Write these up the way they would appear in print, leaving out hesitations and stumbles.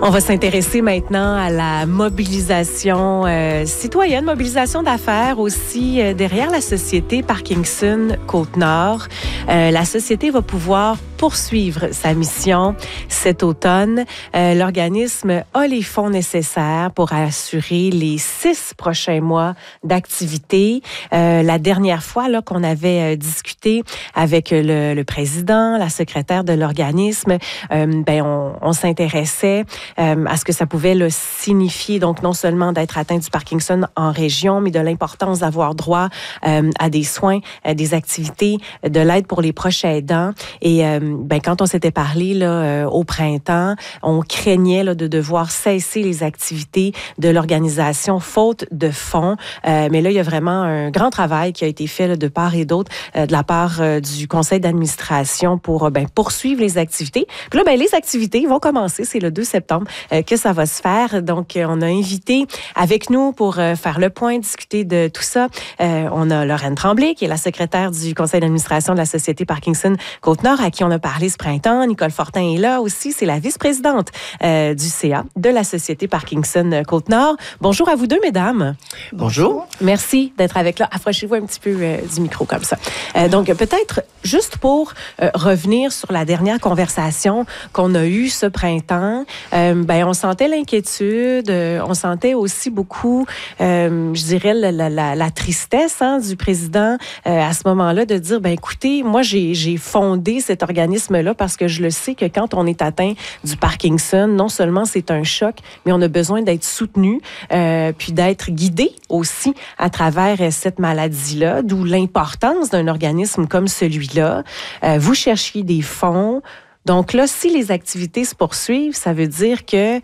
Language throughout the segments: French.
On va s'intéresser maintenant à la mobilisation citoyenne, mobilisation d'affaires aussi derrière la société Parkinson Côte-Nord. La société va pouvoir poursuivre sa mission cet automne. L'organisme a les fonds nécessaires pour assurer les 6 prochains mois d'activité. La dernière fois là, qu'on avait discuté avec le président, la secrétaire de l'organisme, on s'intéressait à ce que ça pouvait là, signifier, donc non seulement d'être atteint du Parkinson en région, mais de l'importance d'avoir droit à des soins, des activités, de l'aide pour les proches aidants. Et quand on s'était parlé là, au printemps, on craignait là, de devoir cesser les activités de l'organisation faute de fonds. Mais là, il y a vraiment un grand travail qui a été fait là, de part et d'autre de la part du conseil d'administration pour poursuivre les activités. Puis là, les activités vont commencer, c'est le 2 septembre que ça va se faire. Donc, on a invité avec nous pour faire le point, discuter de tout ça. On a Lorraine Tremblay, qui est la secrétaire du conseil d'administration de la Société Parkinson Côte-Nord, à qui on a parlé ce printemps. Nicole Fortin est là aussi. C'est la vice-présidente du CA de la Société Parkinson Côte-Nord. Bonjour à vous deux, mesdames. Bonjour. Merci d'être avec là. Approchez-vous un petit peu du micro comme ça. Donc, peut-être juste pour revenir sur la dernière conversation qu'on a eue ce printemps, on sentait l'inquiétude, on sentait aussi beaucoup, je dirais, la tristesse du président à ce moment-là de dire, écoutez, moi, j'ai fondé cet organisme-là parce que je le sais que quand on est atteint du Parkinson, non seulement c'est un choc, mais on a besoin d'être soutenu, puis d'être guidé aussi à travers cette maladie-là, d'où l'importance d'un organisme comme celui-là. Vous cherchiez des fonds. Donc là, si les activités se poursuivent, ça veut dire que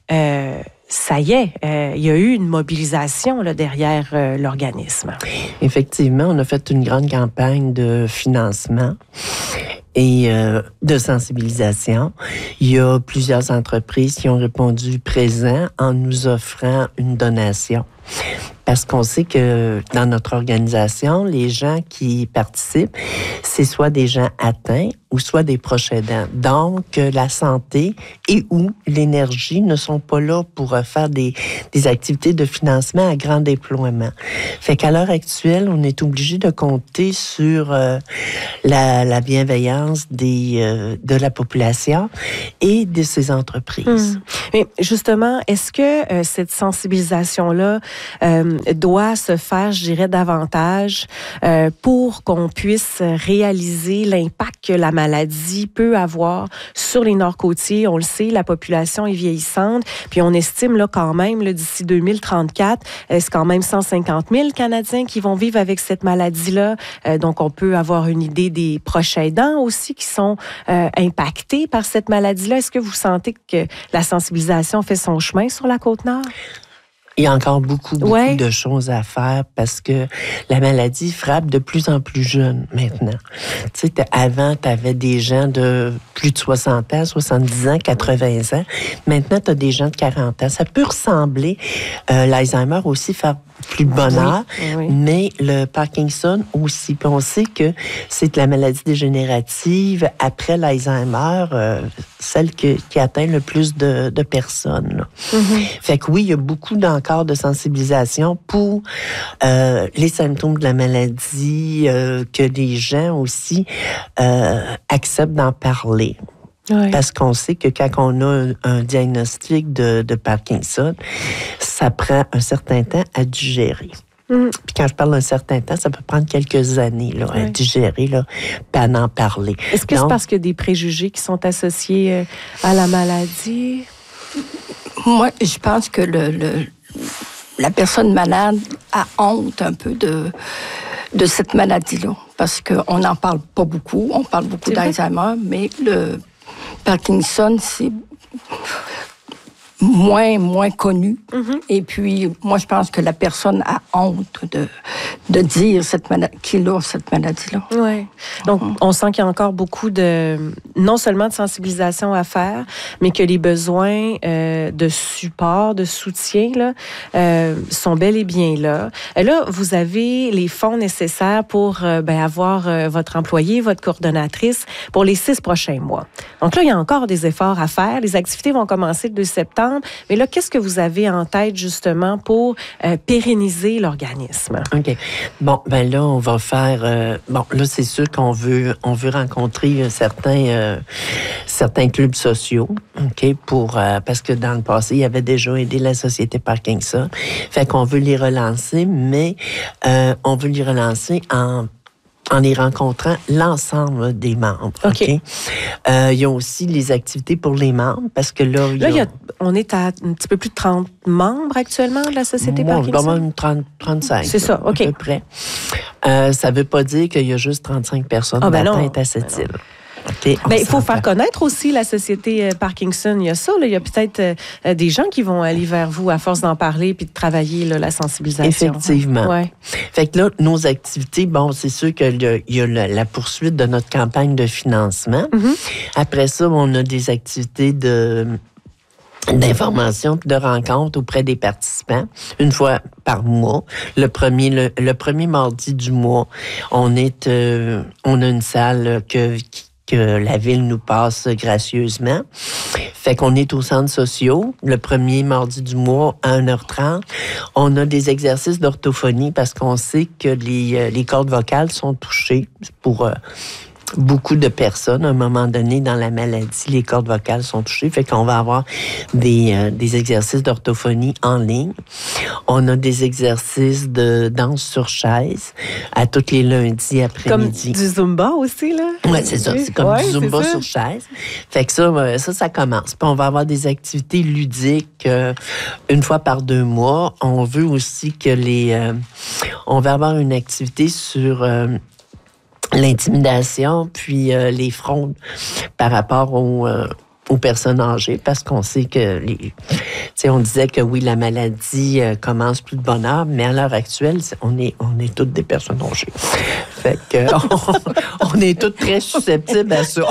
ça y est, il y a eu une mobilisation là, derrière l'organisme. Effectivement, on a fait une grande campagne de financement et de sensibilisation. Il y a plusieurs entreprises qui ont répondu présent en nous offrant une donation. Parce qu'on sait que dans notre organisation, les gens qui participent, c'est soit des gens atteints ou soit des proches aidants. Donc, la santé et ou l'énergie ne sont pas là pour faire des activités de financement à grand déploiement. Fait qu'à l'heure actuelle, on est obligé de compter sur la bienveillance de la population et de ces entreprises. Mais justement, est-ce que cette sensibilisation-là doit se faire, je dirais, davantage pour qu'on puisse réaliser l'impact que la maladie peut avoir sur les Nord-Côtiers? On le sait, la population est vieillissante, puis on estime là, quand même, là, d'ici 2034, c'est quand même 150 000 Canadiens qui vont vivre avec cette maladie-là. Donc, on peut avoir une idée des proches aidants aussi qui sont impactés par cette maladie-là. Est-ce que vous sentez que la sensibilisation fait son chemin sur la Côte-Nord? Il y a encore beaucoup de choses à faire parce que la maladie frappe de plus en plus jeunes maintenant. Tu sais, avant, tu avais des gens de plus de 60 ans, 70 ans, 80 ans. Maintenant, tu as des gens de 40 ans. Ça peut ressembler, l'Alzheimer aussi, faire plus de bonheur, mais le Parkinson aussi. Puis on sait que c'est la maladie dégénérative après l'Alzheimer, celle qui atteint le plus de personnes. Fait que oui, il y a beaucoup encore de sensibilisation pour les symptômes de la maladie, que les gens aussi acceptent d'en parler. Oui. Parce qu'on sait que quand on a un diagnostic de Parkinson, ça prend un certain temps à digérer. Puis quand je parle d'un certain temps, ça peut prendre quelques années là, à digérer, là, puis à en parler. Est-ce que c'est parce qu'il y a des préjugés qui sont associés à la maladie? Moi, je pense que la personne malade a honte un peu de cette maladie-là. Parce qu'on n'en parle pas beaucoup. On parle beaucoup d'Alzheimer, mais le Parkinson, c'est moins connu. Et puis, moi, je pense que la personne a honte de dire qu'il a cette maladie-là. Oui. Donc, on sent qu'il y a encore beaucoup non seulement de sensibilisation à faire, mais que les besoins de support, de soutien, là, sont bel et bien là. Là, vous avez les fonds nécessaires pour avoir votre employé, votre coordonnatrice pour les 6 prochains mois. Donc là, il y a encore des efforts à faire. Les activités vont commencer le 2 septembre. Mais là, qu'est-ce que vous avez en tête, justement, pour pérenniser l'organisme? OK. Bon, ben là, on va faire... là, c'est sûr qu'on veut rencontrer certains clubs sociaux, OK, parce que dans le passé, ils avaient déjà aidé la Société Parkinson. Fait qu'on veut les relancer, mais on veut les relancer en les rencontrant l'ensemble des membres. OK. Il y a aussi les activités pour les membres, parce que là... on est à un petit peu plus de 30 membres actuellement de la Société Parkinson? 35. C'est ça, OK. À peu près. Ça ne veut pas dire qu'il y a juste 35 personnes atteintes à cette île. Okay, il faut faire connaître aussi la Société Parkinson. Il y a ça, là, il y a peut-être des gens qui vont aller vers vous à force d'en parler puis de travailler là, la sensibilisation. Effectivement. Ouais. Fait que là, nos activités, c'est sûr qu'il y a la poursuite de notre campagne de financement. Mm-hmm. Après ça, on a des activités d'information et de rencontres auprès des participants, une fois par mois. Le premier mardi du mois, on a une salle que la Ville nous passe gracieusement. Fait qu'on est au centre sociaux, le premier mardi du mois à 1h30. On a des exercices d'orthophonie parce qu'on sait que les cordes vocales sont touchées pour... beaucoup de personnes, à un moment donné, dans la maladie, les cordes vocales sont touchées. Fait qu'on va avoir des exercices d'orthophonie en ligne. On a des exercices de danse sur chaise à tous les lundis après-midi. Comme du Zumba aussi, là? Oui, c'est ça. C'est comme du Zumba sur chaise. Fait que ça commence. Puis on va avoir des activités ludiques une fois par 2 mois. On veut aussi que on va avoir une activité sur... l'intimidation, puis les fraudes par rapport aux personnes âgées, parce qu'on sait que on disait que oui, la maladie commence plus de bonne heure, mais à l'heure actuelle, on est toutes des personnes âgées. Fait que on est toutes très susceptibles à ça.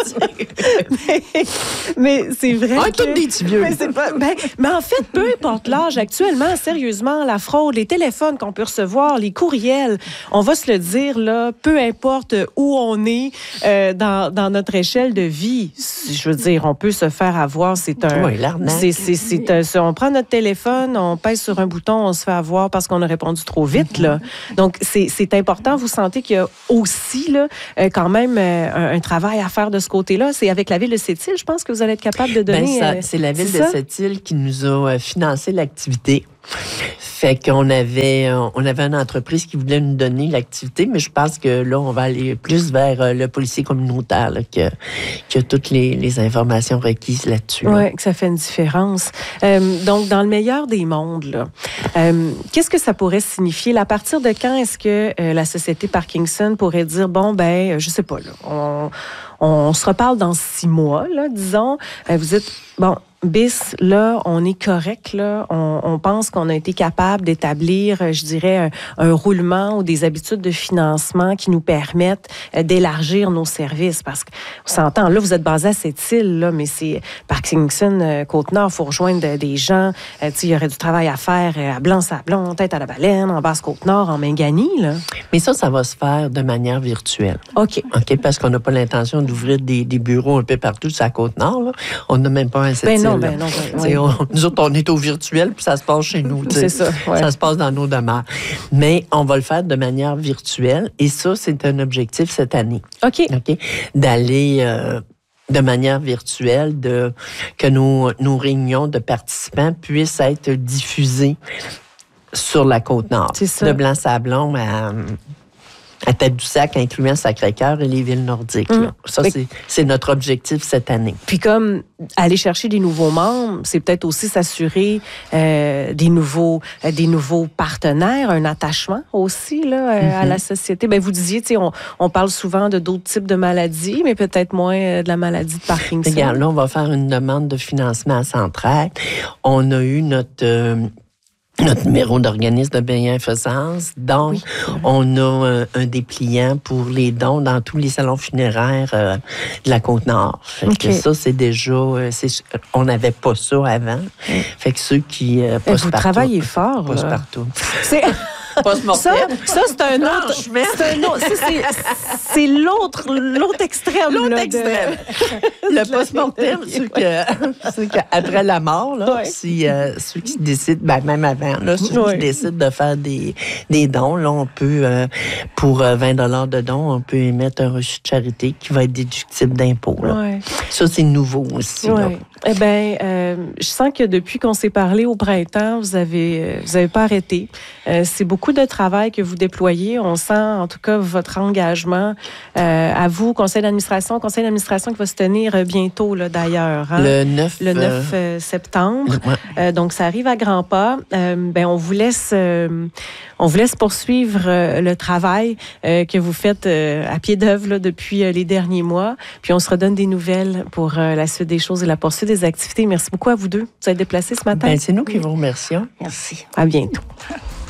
mais c'est vrai. On est toutes des petits vieux. Mais en fait, peu importe l'âge actuellement, sérieusement, la fraude, les téléphones qu'on peut recevoir, les courriels, on va se le dire, là, peu importe où on est dans notre échelle de vie, je veux dire, on peut se faire avoir. C'est un... Oui, l'arnaque. On prend notre téléphone, on pèse sur un bouton, on se fait avoir parce qu'on a répondu trop vite, là. Donc, c'est important. Vous sentez qu'il y a aussi, là, quand même, un travail à faire de ce côté-là. C'est avec la Ville de Sept-Îles, je pense que vous allez être capable de donner... c'est la Ville de Sept-Îles qui nous a financé l'activité. Fait qu'on avait une entreprise qui voulait nous donner l'activité, mais je pense que là, on va aller plus vers le policier communautaire là, qui a toutes les informations requises là-dessus. Oui, que ça fait une différence. Donc, dans le meilleur des mondes, là, qu'est-ce que ça pourrait signifier? À partir de quand est-ce que la Société Parkinson pourrait dire, je sais pas, là, on se reparle dans 6 mois, là, disons. Vous dites, BIS, là, on est correct, là. On pense qu'on a été capable d'établir, je dirais, un roulement ou des habitudes de financement qui nous permettent d'élargir nos services. Parce qu'on s'entend, là, vous êtes basé à Sept-Îles, là, mais c'est Parkinson, Côte-Nord, il faut rejoindre des gens. Il y aurait du travail à faire à Blanc-Sablon, Tête-à-la-Baleine, en Basse-Côte-Nord, en Mingani, là. Mais ça va se faire de manière virtuelle. OK. Parce qu'on n'a pas l'intention d'ouvrir des bureaux un peu partout sur la Côte-Nord, là. On n'a même pas un Sept-Îles. Nous autres, on est au virtuel, puis ça se passe chez nous. C'est ça. Ouais. Ça se passe dans nos demeures. Mais on va le faire de manière virtuelle. Et ça, c'est un objectif cette année. OK. D'aller de manière virtuelle, que nos réunions de participants puissent être diffusées sur la Côte-Nord. C'est ça. De Blanc-Sablon à Tadoussac, incluant Sacré-Cœur et les villes nordiques. Ça, c'est notre objectif cette année. Puis comme aller chercher des nouveaux membres, c'est peut-être aussi s'assurer des nouveaux partenaires, un attachement aussi là, à la société. Vous disiez, on parle souvent de d'autres types de maladies, mais peut-être moins de la maladie de Parkinson. Regarde, là, on va faire une demande de financement à Centraide. On a eu notre numéro d'organisme de bienfaisance. Donc, on a un dépliant pour les dons dans tous les salons funéraires de la Côte-Nord. Fait que ça, c'est déjà... on n'avait pas ça avant. Fait que ceux qui... vous travaillez fort. Post-partout. Ça, c'est un autre. C'est l'autre extrême. L'autre extrême. Le post-mortem, c'est qu'après la mort, là, si ceux qui décident, même avant, là, ceux qui décident de faire des dons, là, on peut, pour 20 $ de dons, on peut émettre un reçu de charité qui va être déductible d'impôt. Ça, c'est nouveau aussi. Là. Eh bien, je sens que depuis qu'on s'est parlé au printemps, vous avez pas arrêté. C'est beaucoup de travail que vous déployez. On sent, en tout cas, votre engagement à vous, conseil d'administration qui va se tenir bientôt, là, d'ailleurs. Hein? Le 9 septembre. Donc, ça arrive à grands pas. On vous laisse poursuivre le travail que vous faites à pied d'œuvre là, depuis les derniers mois. Puis, on se redonne des nouvelles pour la suite des choses et la poursuite des activités. Merci beaucoup à vous deux. Vous êtes déplacés ce matin. C'est nous qui vous remercions. Merci. À bientôt.